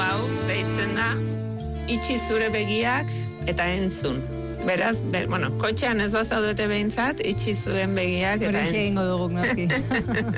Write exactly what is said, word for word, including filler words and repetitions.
hau deitzen da, itxi zure begiak eta entzun. Beraz, ber, bueno, kotxean ez bazaudete behintzat, itxi zuen begiak eta entzun. Horixe egingo dugu, noski.